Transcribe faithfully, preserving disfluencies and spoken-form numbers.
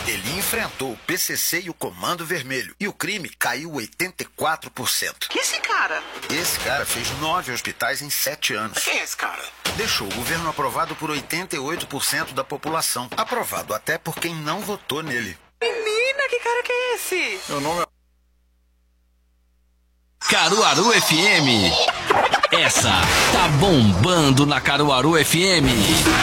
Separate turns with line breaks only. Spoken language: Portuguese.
Ele enfrentou o P C C e o Comando Vermelho. E o crime caiu oitenta e quatro por cento.
Que esse cara?
Esse cara fez nove hospitais em sete anos.
Quem é esse cara?
Deixou o governo aprovado por oitenta e oito por cento da população. Aprovado até por quem não votou nele.
Menina, que cara que é esse?
Meu nome é...
Caruaru F M. Essa tá bombando na Caruaru F M.